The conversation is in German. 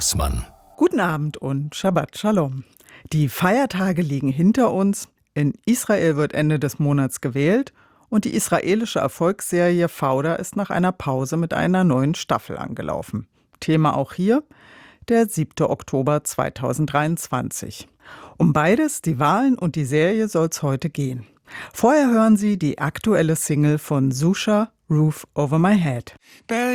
Mann. Guten Abend und Shabbat Shalom. Die Feiertage liegen hinter uns. In Israel wird Ende des Monats gewählt und die israelische Erfolgsserie Fauda ist nach einer Pause mit einer neuen Staffel angelaufen. Thema auch hier, der 7. Oktober 2023. Um beides, die Wahlen und die Serie, soll es heute gehen. Vorher hören Sie die aktuelle Single von Susha, Roof Over My Head.